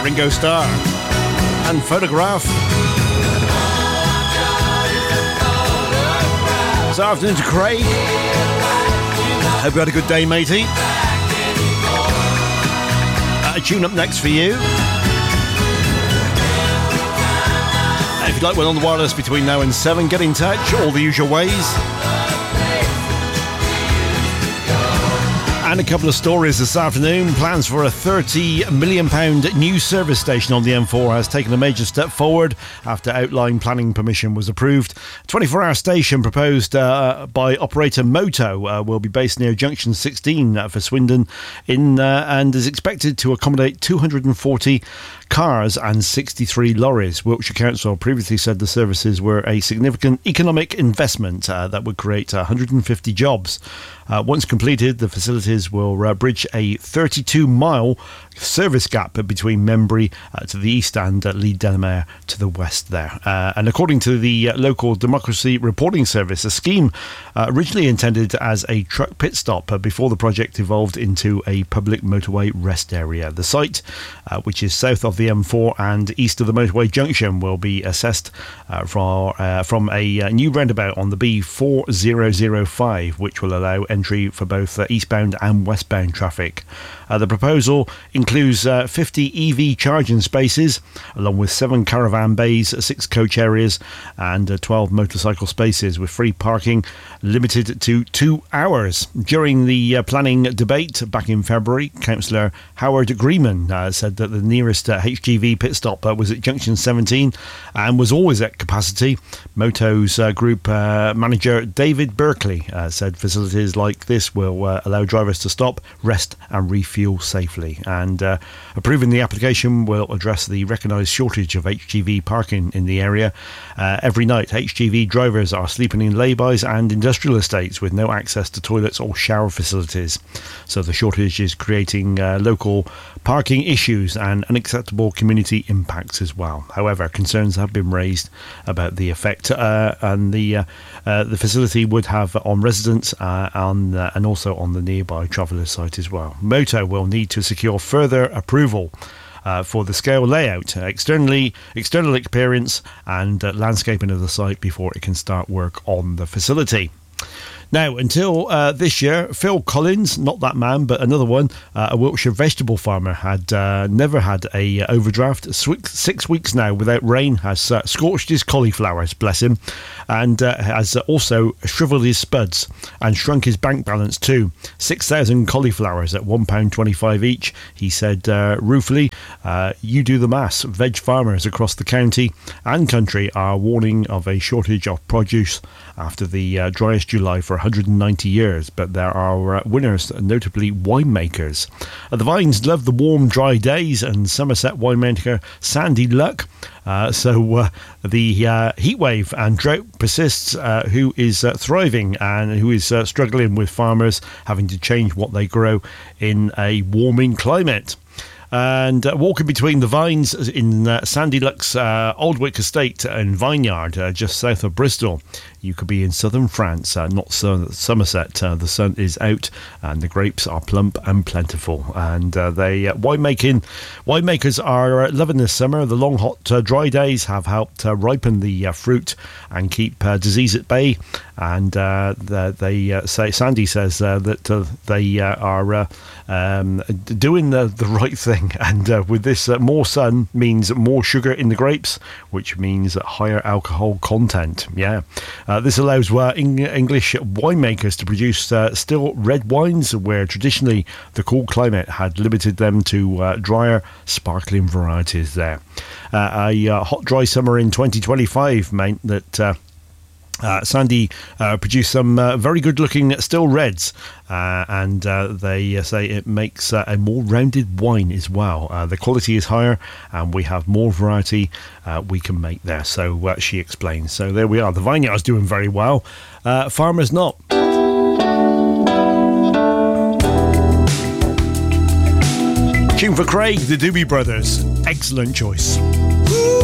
Ringo Starr and Photograph. This afternoon to Craig. Hope you had a good day, matey. A tune up next for you. If you'd like one on the wireless between now and 7, get in touch, all the usual ways. And a couple of stories this afternoon. Plans for a £30 million new service station on the M4 has taken a major step forward after outline planning permission was approved. 24-hour station proposed by operator Moto will be based near Junction 16 for Swindon and is expected to accommodate 240 cars and 63 lorries. Wiltshire Council previously said the services were a significant economic investment that would create 150 jobs. Once completed, the facilities will bridge a 32-mile service gap between Membury to the east and Leigh Delamere to the west there. And according to the local Democracy Reporting Service, a scheme originally intended as a truck pit stop before the project evolved into a public motorway rest area. The site, which is south of the M4 and east of the motorway junction, will be assessed from a new roundabout on the B4005, which will allow entry for both eastbound and westbound traffic. The proposal includes 50 EV charging spaces, along with 7 caravan bays, 6 coach areas and 12 motorcycle spaces, with free parking limited to 2 hours. During the planning debate back in February, Councillor Howard Greeman said that the nearest HGV pit stop was at Junction 17 and was always at capacity. Moto's group manager David Berkeley said facilities like this will allow drivers to stop, rest and refuel safely, and approving the application will address the recognised shortage of HGV parking in the area. Every night HGV drivers are sleeping in laybys and industrial estates with no access to toilets or shower facilities, so the shortage is creating local parking issues and unacceptable community impacts as well. However, concerns have been raised about the effect and the facility would have on residents and also on the nearby traveller site as well. Moto will need to secure further approval for the scale, layout, external appearance and landscaping of the site before it can start work on the facility. Now, until this year, Phil Collins, not that man, but another one, a Wiltshire vegetable farmer, had never had a overdraft. 6 weeks now without rain has scorched his cauliflowers, bless him, and has also shriveled his spuds and shrunk his bank balance too. 6,000 cauliflowers at £1.25 each, he said ruefully. You do the maths. Veg farmers across the county and country are warning of a shortage of produce after the driest July for 190 years, but there are winners, notably winemakers. The vines love the warm, dry days, and Somerset winemaker Sandy Luck. So the heat wave and drought persists, who is thriving and who is struggling with farmers having to change what they grow in a warming climate. And walking between the vines in Sandy Luck's Aldwick estate and vineyard just south of Bristol, you could be in southern France, not Somerset. The sun is out and the grapes are plump and plentiful, and winemakers are loving this summer. The long hot dry days have helped ripen the fruit and keep disease at bay, and they say, Sandy says that they are doing the right thing, and with this more sun means more sugar in the grapes, which means higher alcohol content. This allows English winemakers to produce still red wines, where traditionally the cool climate had limited them to drier sparkling varieties there. A hot dry summer in 2025 meant that Sandy produced some very good looking still reds, and they say it makes a more rounded wine as well. The quality is higher and we have more variety we can make there, so she explains. So there we are, the vineyard's doing very well, farmers not. Tune for Craig, the Doobie Brothers, excellent choice.